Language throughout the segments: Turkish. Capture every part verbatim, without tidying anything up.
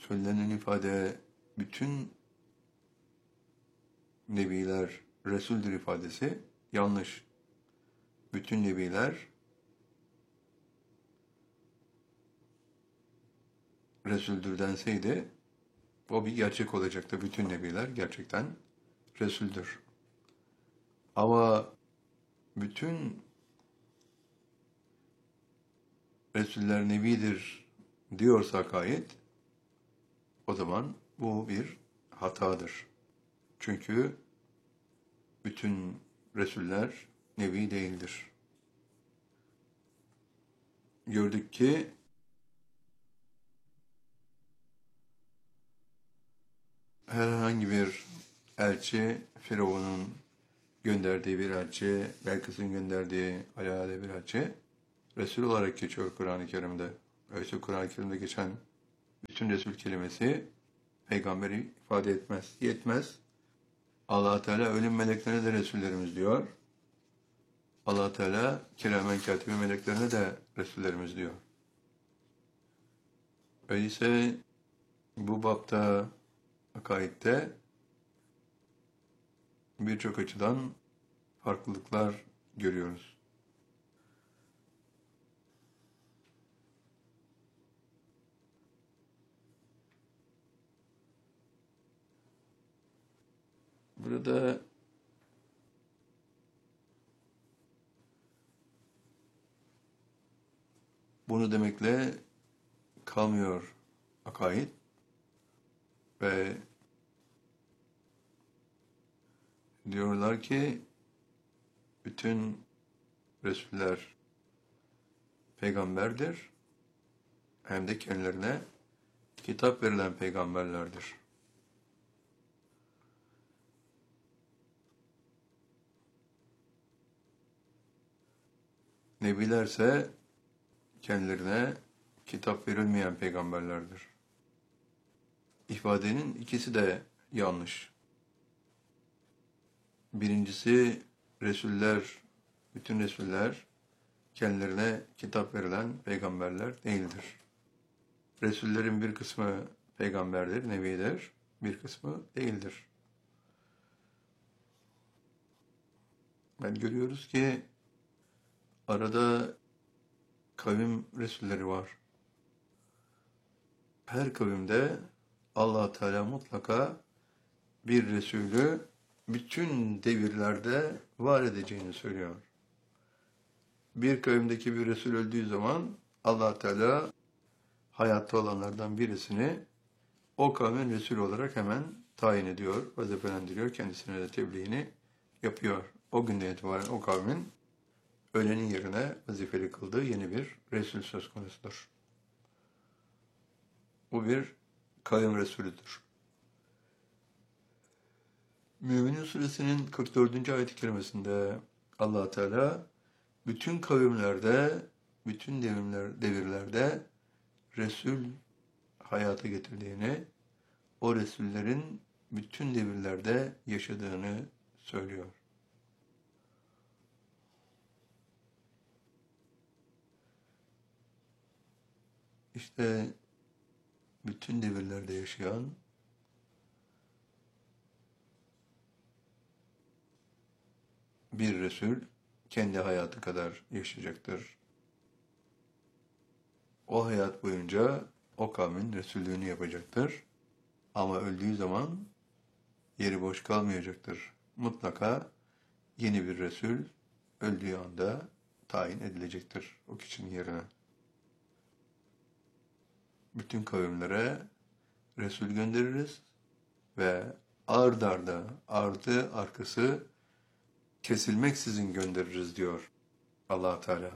söylenen ifade bütün nebiler Resul'dür ifadesi yanlış. Bütün nebiler Resul'dür denseydi o bir gerçek olacaktı. Bütün nebiler gerçekten Resul'dür. Ama bütün Resuller nebidir diyorsak ayet, o zaman bu bir hatadır. Çünkü bütün Resuller nebi değildir. Gördük ki herhangi bir elçi, Firavun'un gönderdiği bir elçi, Belkıs'ın gönderdiği alelade bir elçi, Resul olarak geçiyor Kur'an-ı Kerim'de. Oysa Kur'an-ı Kerim'de geçen bütün Resul kelimesi peygamberi ifade etmez, yetmez. Allah Teala ölüm meleklerine de Resullerimiz diyor. Allah Teala kiramen katibi meleklerine de Resullerimiz diyor. Öyleyse bu bapta, akaidde birçok açıdan farklılıklar görüyoruz. Burada bunu demekle kalmıyor akaid ve diyorlar ki bütün Resuller peygamberdir, hem de kendilerine kitap verilen peygamberlerdir. Nebilerse kendilerine kitap verilmeyen peygamberlerdir. İfadenin ikisi de yanlış. Birincisi, Resuller, bütün Resuller kendilerine kitap verilen peygamberler değildir. Resullerin bir kısmı peygamberdir, nebidir, bir kısmı değildir. Ben görüyoruz ki arada kavim Resulleri var. Her kavimde Allah Teala mutlaka bir Resulü bütün devirlerde var edeceğini söylüyor. Bir kavimdeki bir Resul öldüğü zaman Allah Teala hayatta olanlardan birisini o kavmin Resulü olarak hemen tayin ediyor, vazifelendiriyor, kendisine de tebliğini yapıyor. O günden itibaren o kavmin ölenin yerine vazifeli kıldığı yeni bir Resul söz konusudur. Bu bir kavim Resulüdür. Mü'minin suresinin kırk dördüncü ayet-i kerimesinde Allah Teala bütün kavimlerde, bütün devirler, devirlerde Resul hayata getirdiğini, o Resullerin bütün devirlerde yaşadığını söylüyor. İşte bütün devirlerde yaşayan bir Resul kendi hayatı kadar yaşayacaktır. O hayat boyunca o kavmin Resullüğünü yapacaktır. Ama öldüğü zaman yeri boş kalmayacaktır. Mutlaka yeni bir Resul öldüğü anda tayin edilecektir o kişinin yerine. Bütün kavimlere Resul göndeririz ve ard arda, ardı arkası kesilmeksizin göndeririz diyor Allah Teala.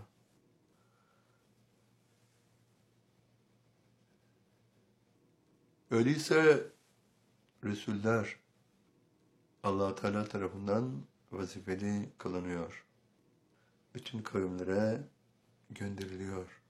Öyleyse Resuller Allah Teala tarafından vazifeli kılınıyor. Bütün kavimlere gönderiliyor.